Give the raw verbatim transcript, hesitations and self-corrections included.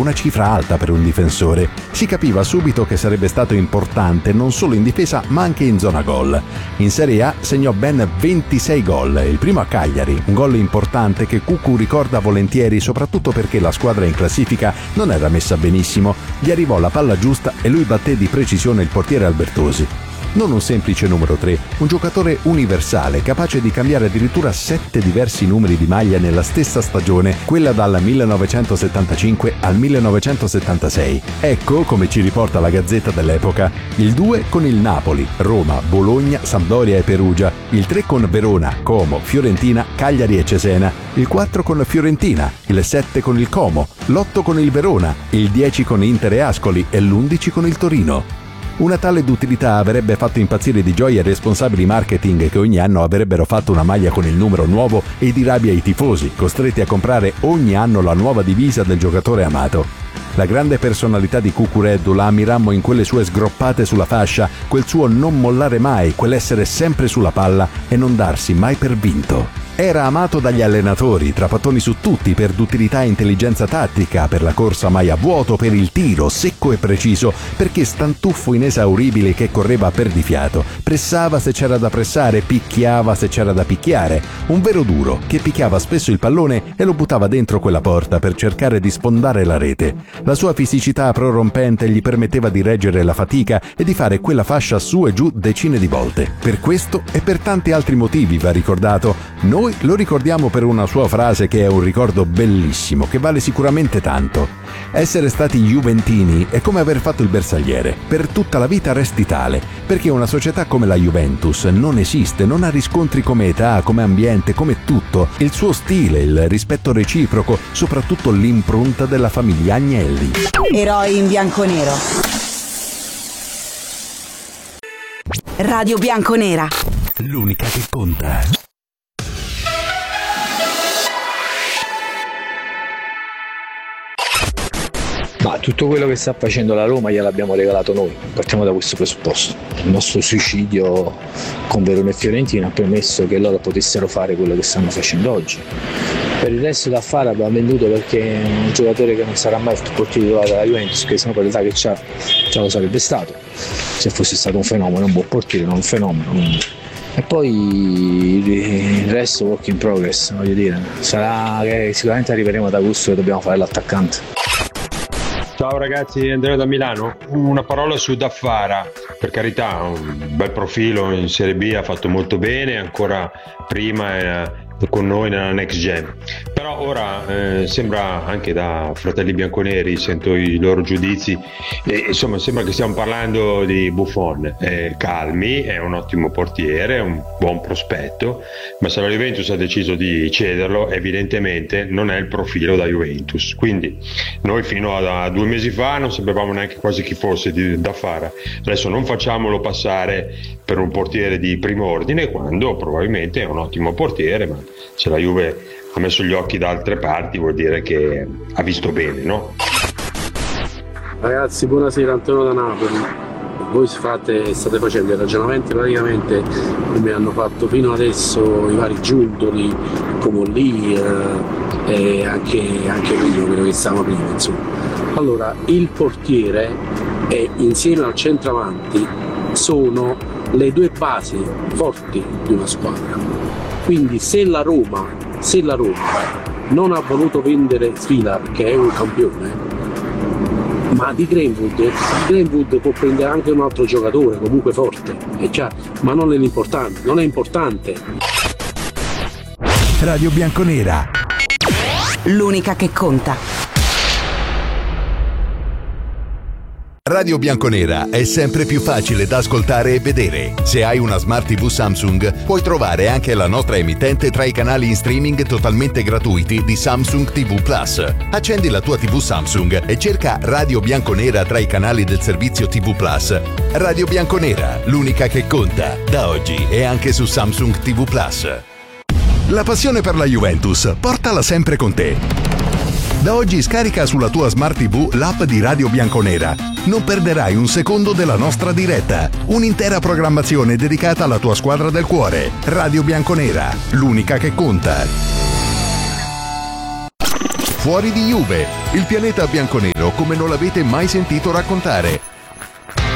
una cifra alta per un difensore. Si capiva subito che sarebbe stato importante non solo in difesa ma anche in zona gol. In Serie A segnò ben ventisei gol, il primo a Cagliari, un gol importante che Cucu ricorda volentieri soprattutto perché la squadra in classifica non era messa benissimo, gli arrivò la palla giusta e lui batté di precisione il portiere Albertosi. Non un semplice numero tre, un giocatore universale, capace di cambiare addirittura sette diversi numeri di maglia nella stessa stagione, quella dal millenovecentosettantacinque al millenovecentosettantasei. Ecco, come ci riporta la Gazzetta dell'epoca, il due con il Napoli, Roma, Bologna, Sampdoria e Perugia, il tre con Verona, Como, Fiorentina, Cagliari e Cesena, il quattro con Fiorentina, il sette con il Como, l'otto con il Verona, il dieci con Inter e Ascoli e l'undici con il Torino. Una tale d'utilità avrebbe fatto impazzire di gioia i responsabili marketing che ogni anno avrebbero fatto una maglia con il numero nuovo e di rabbia i tifosi, costretti a comprare ogni anno la nuova divisa del giocatore amato. La grande personalità di Cucureddu la ammirammo in quelle sue sgroppate sulla fascia, quel suo non mollare mai, quell'essere sempre sulla palla e non darsi mai per vinto. Era amato dagli allenatori, trapattoni su tutti per d'utilità e intelligenza tattica, per la corsa mai a vuoto, per il tiro secco e preciso, perché stantuffo inesauribile che correva a perdifiato, pressava se c'era da pressare, picchiava se c'era da picchiare, un vero duro che picchiava spesso il pallone e lo buttava dentro quella porta per cercare di sfondare la rete. La sua fisicità prorompente gli permetteva di reggere la fatica e di fare quella fascia su e giù decine di volte. Per questo e per tanti altri motivi va ricordato. Noi lo ricordiamo per una sua frase che è un ricordo bellissimo, che vale sicuramente tanto. Essere stati juventini è come aver fatto il bersagliere. Per tutta la vita resti tale, perché una società come la Juventus non esiste, non ha riscontri come età, come ambiente, come tutto. Il suo stile, il rispetto reciproco, soprattutto l'impronta della famiglia Agnelli. Eroi in bianconero. Radio Bianconera. L'unica che conta. Ma tutto quello che sta facendo la Roma gliel'abbiamo regalato noi, partiamo da questo presupposto. Il nostro suicidio con Verona e Fiorentina ha permesso che loro potessero fare quello che stanno facendo oggi. Per il resto da fare abbiamo venduto perché è un giocatore che non sarà mai il portiere titolare della Juventus, che sennò per l'età che c'ha già lo sarebbe stato, se fosse stato un fenomeno, un buon portiere, non un fenomeno. Quindi. E poi il resto work in progress, voglio dire, sarà che sicuramente arriveremo ad agosto che dobbiamo fare l'attaccante. Ciao ragazzi, Andrea da Milano. Una parola su Daffara, per carità, un bel profilo in Serie B, ha fatto molto bene, ancora prima eh, con noi nella Next Gen. Però ora eh, sembra anche da fratelli bianconeri, sento i loro giudizi, e, insomma sembra che stiamo parlando di Buffon. Eh, calmi, è un ottimo portiere, è un buon prospetto, ma se la Juventus ha deciso di cederlo evidentemente non è il profilo da Juventus. Quindi noi fino a, a due mesi fa non sapevamo neanche quasi chi fosse di, da fare. Adesso non facciamolo passare per un portiere di primo ordine, quando probabilmente è un ottimo portiere, ma se la Juve ha messo gli occhi da altre parti vuol dire che ha visto bene, no? Ragazzi, buonasera, Antonio da Napoli. Voi fate, state facendo i ragionamenti praticamente come hanno fatto fino adesso i vari Giuntoli, Comolli eh, e anche, anche Rio, quello che stavamo prima, insomma. Allora, il portiere e insieme al centravanti sono le due basi forti di una squadra. Quindi se la Roma, se la Roma non ha voluto vendere Svilar, che è un campione, ma di Greenwood, di Greenwood può prendere anche un altro giocatore comunque forte, è chiaro, ma non è l'importante, non è importante. Radio Bianconera, l'unica che conta. Radio Bianconera è sempre più facile da ascoltare e vedere. Se hai una Smart tivù Samsung, puoi trovare anche la nostra emittente tra i canali in streaming totalmente gratuiti di Samsung tivù Plus. Accendi la tua tivù Samsung e cerca Radio Bianconera tra i canali del servizio tivù Plus. Radio Bianconera, l'unica che conta, da oggi è anche su Samsung tivù Plus. La passione per la Juventus, portala sempre con te. Da oggi scarica sulla tua Smart tivù l'app di Radio Bianconera. Non perderai un secondo della nostra diretta. Un'intera programmazione dedicata alla tua squadra del cuore. Radio Bianconera, l'unica che conta. Fuori di Juve, il pianeta bianconero come non l'avete mai sentito raccontare.